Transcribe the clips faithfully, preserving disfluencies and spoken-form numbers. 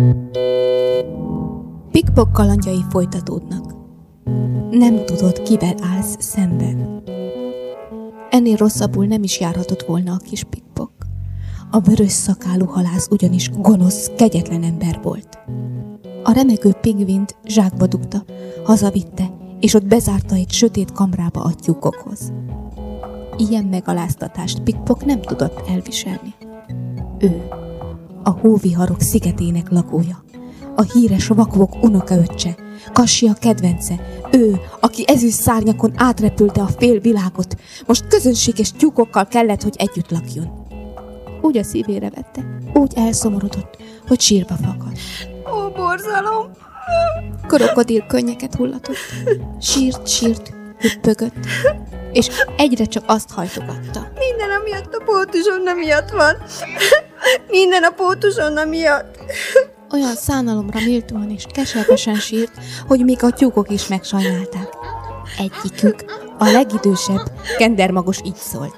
Pickpock kalandjai folytatódnak. Nem tudod, kivel állsz szemben. Ennél rosszabbul nem is járhatott volna a kis Pickpock. A vörös szakálú halász ugyanis gonosz, kegyetlen ember volt. A remegő pingvint zsákba dugta, hazavitte, és ott bezárta egy sötét kamrába a tyúkokhoz. Ilyen megaláztatást Pickpock nem tudott elviselni. Ő, a hóviharok szigetének lakója, a híres vakvok unokaöccse, Kassia kedvence, ő, aki ezüst szárnyakon átrepülte a fél világot, most közönséges tyúkokkal kellett, hogy együtt lakjon. Úgy a szívére vette, úgy elszomorodott, hogy sírba fakadt. Ó, borzalom! Krokodil könnyeket hullatott. Sírt, sírt, hüppögött, és egyre csak azt hajtogatta. Minden amiatt a pótuzsonna miatt van. Minden a pótuzsonna miatt. Olyan szánalomra méltóan és keservesen sírt, hogy még a tyúkok is megsajnálták. Egyikük, a legidősebb, kendermagos így szólt.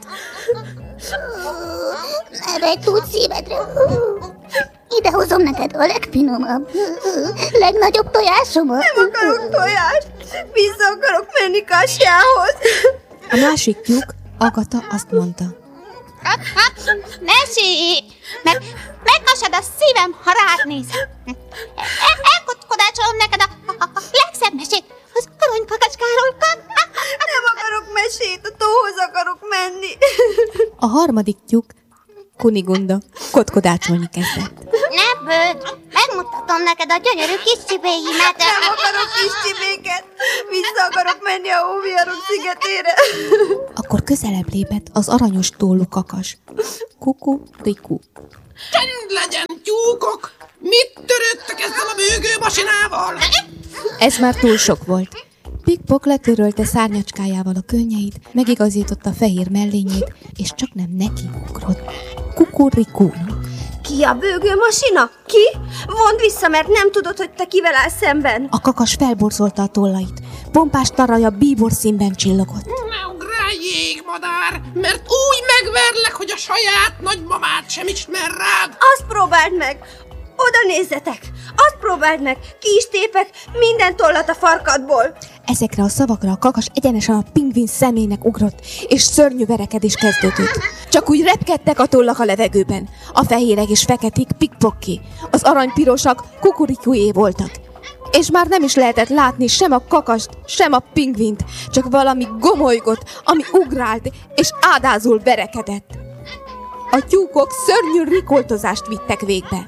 Eredj túl szívedre. Idehozom neked a legfinomabb, legnagyobb tojásomat. Nem akarok tojást. Vissza akarok menni Kassiához. A másik tyúk, Agata, azt mondta. Ne sírj, mert megkasad a szívem, ha rád nézem. Elkodácsolom neked a, a, a legszebb mesét, az aranykakacskáról. Nem akarok mesét, a tóhoz akarok menni. A harmadik tyúk, Kunigunda, kotkodácsolni kezdett. Ne bőd, megmutatom neked a gyönyörű kis csibéimet. Nem akarok kis csibéket, vissza akarok menni a hóviharok szigetére. Akkor közelebb lépett az aranyos tollú kakas. Kuku, riku. Csend legyen, tyúkok! Mit törődtek ezzel a bőgő masinával? Ez már túl sok volt. Pickpock letörölte szárnyacskájával a könnyeit, megigazította a fehér mellényét, és csak nem neki ugrott. Kukurikúnak. Ki a bőgő masina? Ki? Mondd vissza, mert nem tudod, hogy te kivel állsz szemben. A kakas felborzolta a tollait. Pompás taraja bíbor színben csillogott. Ne ugrálj, jégmadár, mert úgy megverlek, hogy a saját nagymamát sem ismer rád. Azt próbáld meg! Oda nézzetek! Azt próbáld meg! Ki is tépek minden tollat a farkadból! Ezekre a szavakra a kakas egyenesen a pingvin szemének ugrott, és szörnyű verekedés kezdődött. Csak úgy repkedtek a tollak a levegőben. A fehérek és feketék Pickpocké, az aranypirosak Kukurikujé voltak. És már nem is lehetett látni sem a kakast, sem a pingvint, csak valami gomolygott, ami ugrált és ádázul verekedett. A tyúkok szörnyű rikoltozást vittek végbe.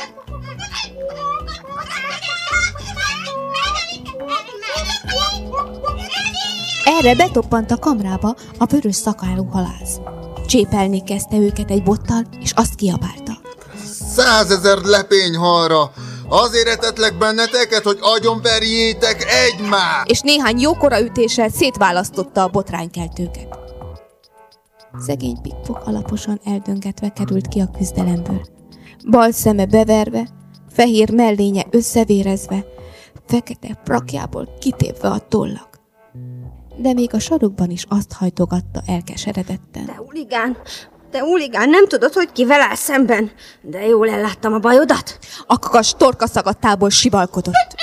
Erre betoppant a kamrába a vörös szakálú halász. Csépelni kezdte őket egy bottal, és azt kiabálta. Százezer lepényhalra! Azért etetlek benneteket, hogy agyonverjétek egymást! És néhány jókora ütéssel szétválasztotta a botránykeltőket. Szegény Pickpock alaposan eldöngetve került ki a küzdelemből. Bal szeme beverve, fehér mellénye összevérezve, fekete prakjából kitépve a tollak. De még a sarokban is azt hajtogatta elkeseredetten. Te huligán, te huligán, nem tudod, hogy kivel állsz szemben. De jól elláttam a bajodat. A kakas torka szagadtából sivalkodott.